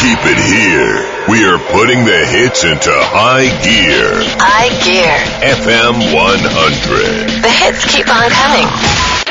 keep it here. We are putting the hits into high gear. High gear. FM 100. The hits keep on coming.